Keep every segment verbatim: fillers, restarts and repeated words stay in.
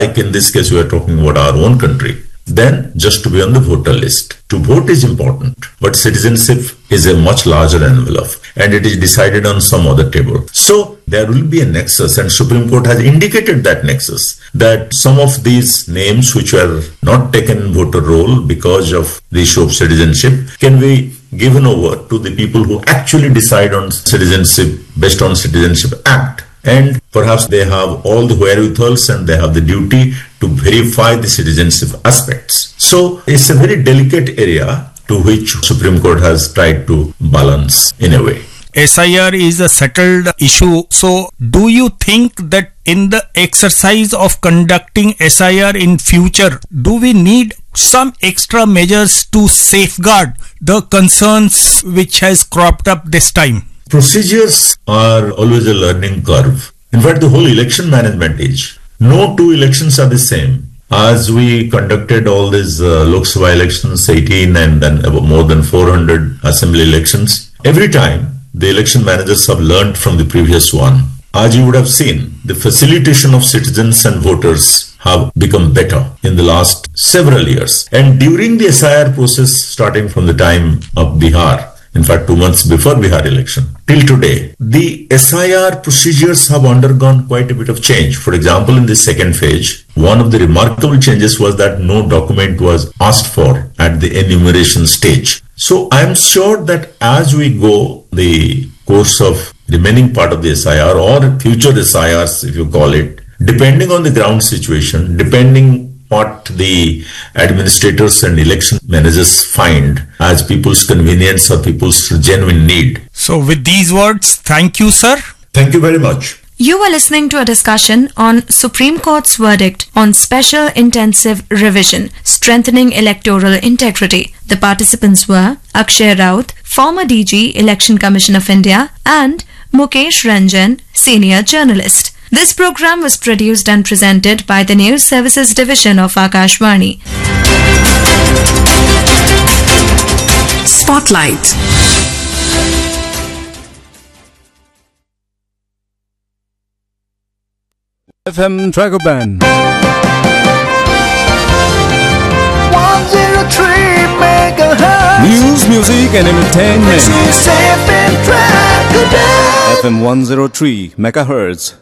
like in this case, we are talking about our own country, then just to be on the voter list. To vote is important, but citizenship is a much larger envelope and it is decided on some other table. So there will be a nexus, and Supreme Court has indicated that nexus, that some of these names which were not taken voter roll because of the issue of citizenship can be given over to the people who actually decide on citizenship based on Citizenship Act. And perhaps they have all the wherewithals and they have the duty to verify the citizenship aspects. So it's a very delicate area to which Supreme Court has tried to balance in a way. S I R is a settled issue. So do you think that in the exercise of conducting S I R in future, do we need some extra measures to safeguard the concerns which has cropped up this time? Procedures are always a learning curve. In fact, the whole election management is. No two elections are the same. As we conducted all these uh, Lok Sabha elections, eighteen and then about more than four hundred assembly elections, every time the election managers have learned from the previous one. As you would have seen, the facilitation of citizens and voters have become better in the last several years. And during the S I R process, starting from the time of Bihar, in fact, two months before Bihar election, till today, the S I R procedures have undergone quite a bit of change. For example, in the second phase, one of the remarkable changes was that no document was asked for at the enumeration stage. So I am sure that as we go the course of remaining part of the S I R or future S I Rs, if you call it, depending on the ground situation, depending what the administrators and election managers find as people's convenience or people's genuine need. So with these words, thank you, sir. Thank you very much. You were listening to a discussion on Supreme Court's verdict on Special Intensive Revision, Strengthening Electoral Integrity. The participants were Akshay Raut, former D G, Election Commission of India, and Mukesh Ranjan, senior journalist. This program was produced and presented by the News Services Division of Akashvani. Spotlight. F M Tracker Band. one oh three megahertz. News, music and entertainment. This is F M Tracker Band. F M one oh three megahertz.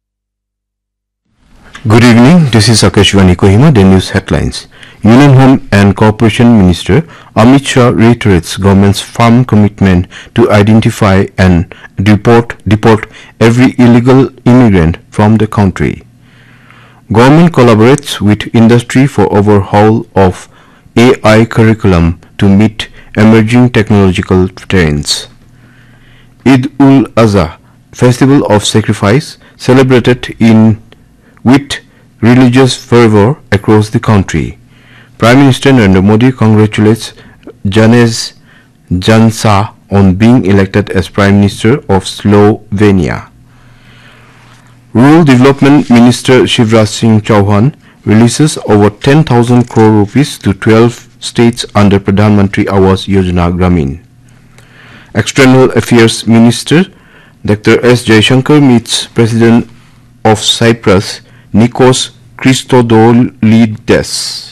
Good evening, this is Akashvani Kohima, the news headlines. Union Home and Corporation Minister Amit Shah reiterates government's firm commitment to identify and deport, deport every illegal immigrant from the country. Government collaborates with industry for overhaul of A I curriculum to meet emerging technological trends. Eid-ul-Azha, festival of sacrifice, celebrated in with religious fervor across the country. Prime Minister Narendra Modi congratulates Janez Janša on being elected as Prime Minister of Slovenia. Rural Development Minister Shivraj Singh Chauhan releases over ten thousand crore rupees to twelve states under Pradhan Mantri Awas Yojana Gramin. External Affairs Minister Doctor S. Jaishankar meets President of Cyprus Nikos Christodoulides.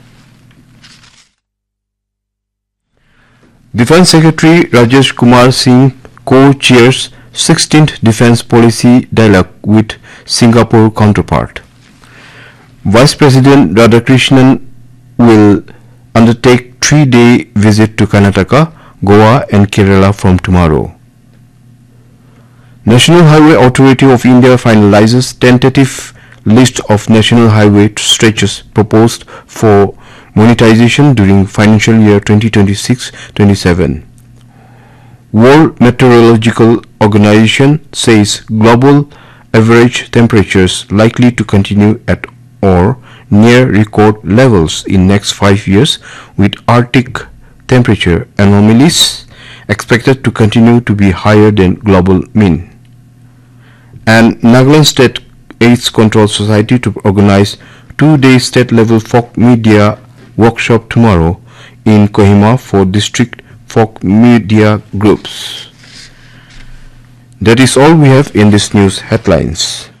Defence Secretary Rajesh Kumar Singh co-chairs sixteenth Defence Policy Dialogue with Singapore counterpart. Vice President Radhakrishnan will undertake three-day visit to Karnataka, Goa and Kerala from tomorrow. National Highway Authority of India finalizes tentative list of national highway stretches proposed for monetization during financial year twenty twenty-six twenty-seven. World Meteorological Organization says global average temperatures likely to continue at or near record levels in next five years, with Arctic temperature anomalies expected to continue to be higher than global mean. And Nagaland State AIDS Control Society to organize two-day state-level folk media workshop tomorrow in Kohima for district folk media groups. That is all we have in this news headlines.